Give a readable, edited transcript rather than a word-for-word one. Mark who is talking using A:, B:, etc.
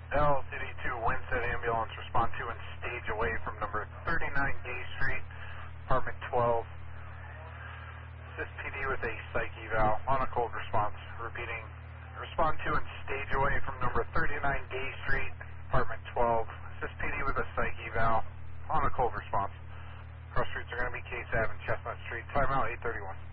A: LCD2 Winstead Ambulance, respond to and stage away from number 39 Gay Street, apartment 12. Assist PD with a psych eval on a cold response. Repeating, respond to and stage away from number 39 Gay Street, apartment 12. Assist PD with a psych eval on a cold response. Cross streets are going to be Case Ave and Chestnut Street. Timeout 8:31.